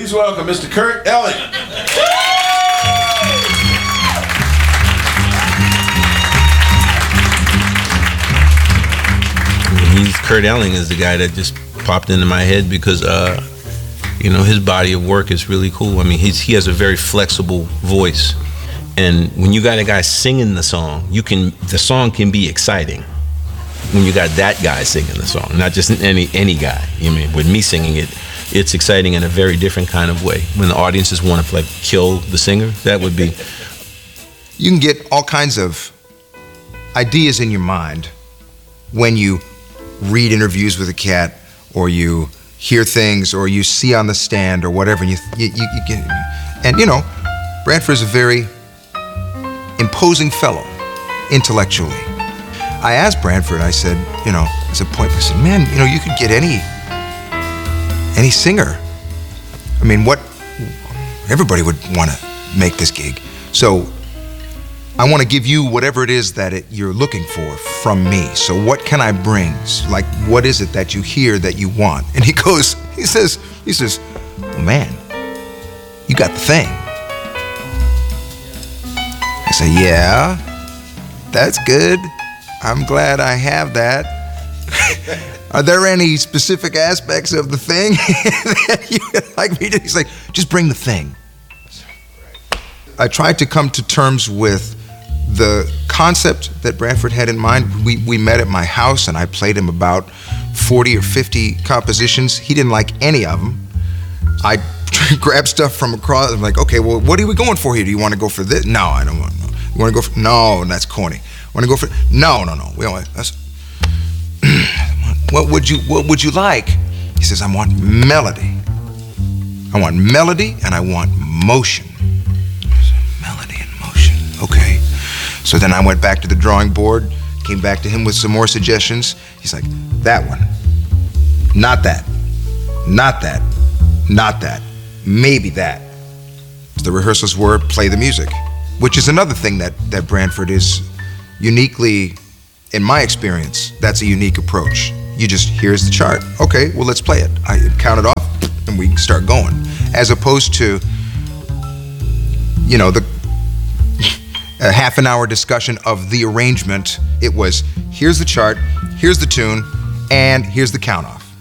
Please welcome Mr. Kurt Elling. Kurt Elling is the guy that just popped into my head because, you know, his body of work is really cool. I mean, he has a very flexible voice, and when you got a guy singing the song, the song can be exciting when you got that guy singing the song, not just any guy. I mean, with me singing it, it's exciting in a very different kind of way. When the audiences want to like kill the singer, that would be. You can get all kinds of ideas in your mind when you read interviews with a cat, or you hear things, or you see on the stand, or whatever. And you get, and you know, Branford is a very imposing fellow, intellectually. I asked Branford, I said, you know, as a point, I said, man, you know, you could get any singer. I mean, everybody would want to make this gig. So I want to give you whatever it is that you're looking for from me. So what can I bring? Like, what is it that you hear that you want? And he says, well, man, you got the thing. I say, yeah, that's good. I'm glad I have that. Are there any specific aspects of the thing that you would like me to? He's like, just bring the thing. I tried to come to terms with the concept that Branford had in mind. We met at my house and I played him about 40 or 50 compositions. He didn't like any of them. I grabbed stuff from across. I'm like, okay, well, what are we going for here? Do you want to go for this? No, I don't want. No. You want to go for? No, that's corny. Want to go for? No. We don't. That's. What would you like? He says, I want melody. I want melody and I want motion. Melody and motion. Okay. So then I went back to the drawing board, came back to him with some more suggestions. He's like, that one. Not that. Not that. Not that. Maybe that. The rehearsals were play the music, which is another thing that Branford is uniquely, in my experience, that's a unique approach. You just, here's the chart. Okay, well, let's play it. I count it off and we start going. As opposed to, you know, a half an hour discussion of the arrangement. It was, here's the chart, here's the tune, and here's the count off.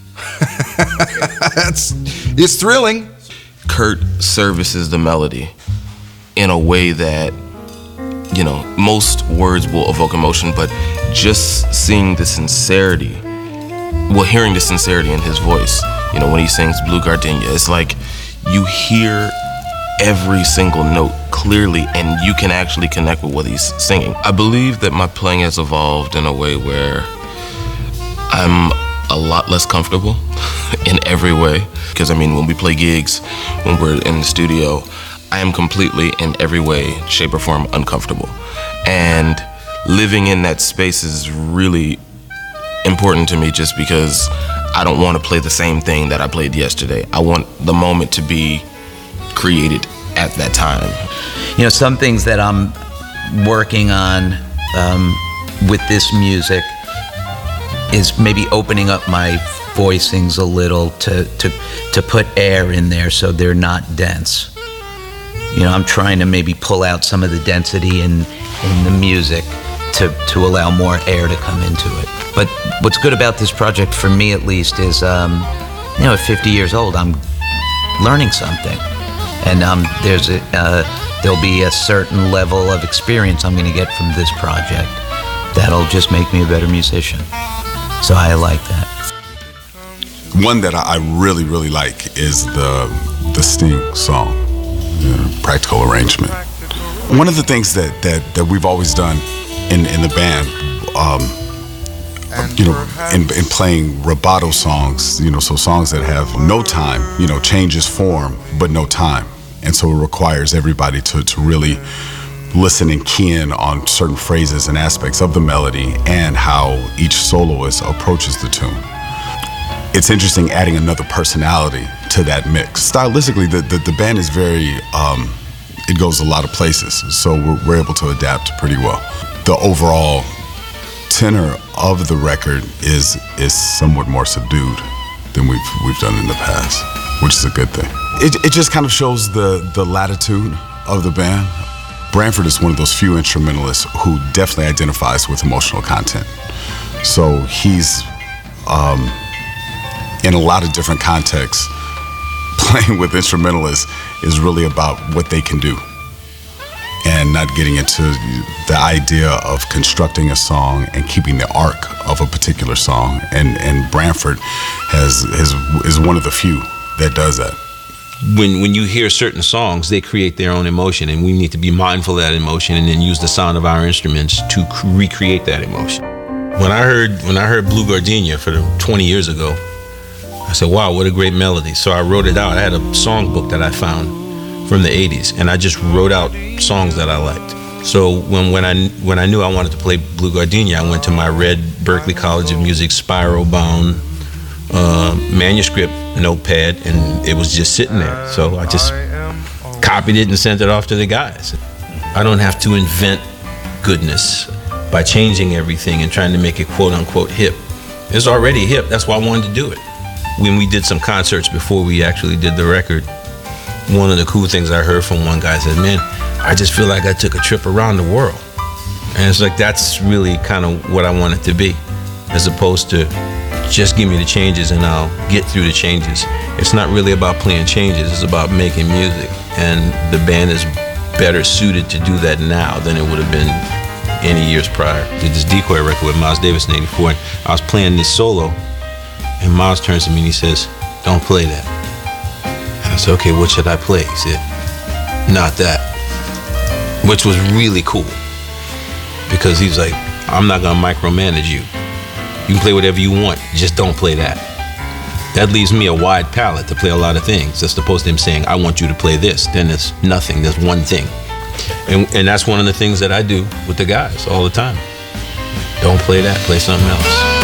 It's thrilling. Kurt services the melody in a way that, you know, most words will evoke emotion, but just seeing the sincerity, hearing the sincerity in his voice, you know, when he sings Blue Gardenia, it's like you hear every single note clearly and you can actually connect with what he's singing. I believe that my playing has evolved in a way where I'm a lot less comfortable in every way. Because I mean, when we play gigs, when we're in the studio, I am completely in every way, shape or form uncomfortable. And living in that space is really important to me just because I don't want to play the same thing that I played yesterday. I want the moment to be created at that time. You know, some things that I'm working on with this music is maybe opening up my voicings a little to put air in there so they're not dense. You know, I'm trying to maybe pull out some of the density in the music to allow more air to come into it. But what's good about this project, for me at least, is, you know, at 50 years old, I'm learning something. And there'll be a certain level of experience I'm going to get from this project that'll just make me a better musician. So I like that. One that I really, really like is the Sting song, Practical Arrangement. One of the things that we've always done in the band, you know, in playing rubato songs, you know, so songs that have no time, you know, changes form, but no time. And so it requires everybody to really listen and key in on certain phrases and aspects of the melody and how each soloist approaches the tune. It's interesting adding another personality to that mix. Stylistically, the band is very, it goes a lot of places, so we're able to adapt pretty well. The overall tenor of the record is somewhat more subdued than we've done in the past. which is a good thing. It just kind of shows the latitude of the band. Branford is one of those few instrumentalists who definitely identifies with emotional content. So he's, in a lot of different contexts, playing with instrumentalists is really about what they can do, and not getting into the idea of constructing a song and keeping the arc of a particular song. And Branford is one of the few that does that. When you hear certain songs, they create their own emotion, and we need to be mindful of that emotion and then use the sound of our instruments to recreate that emotion. When I heard Blue Gardenia 20 years ago, I said, wow, what a great melody. So I wrote it out. I had a song book that I found from the 80s, and I just wrote out songs that I liked. So when I knew I wanted to play Blue Gardenia, I went to my red Berklee College of Music spiral-bound manuscript notepad, and it was just sitting there. So I just copied it and sent it off to the guys. I don't have to invent goodness by changing everything and trying to make it quote-unquote hip. It's already hip. That's why I wanted to do it. When we did some concerts before we actually did the record, one of the cool things I heard from one guy said, man, I just feel like I took a trip around the world. And it's like, that's really kind of what I want it to be, as opposed to just give me the changes and I'll get through the changes. It's not really about playing changes, it's about making music. And the band is better suited to do that now than it would have been any years prior. I did this Decoy record with Miles Davis in '84, and I was playing this solo, and Miles turns to me and he says, don't play that. And I said, okay, what should I play? He said, not that. Which was really cool, because he's like, I'm not gonna micromanage you. You can play whatever you want, just don't play that. That leaves me a wide palette to play a lot of things, as opposed to him saying, I want you to play this. Then there's nothing, there's one thing. And that's one of the things that I do with the guys all the time. Don't play that, play something else.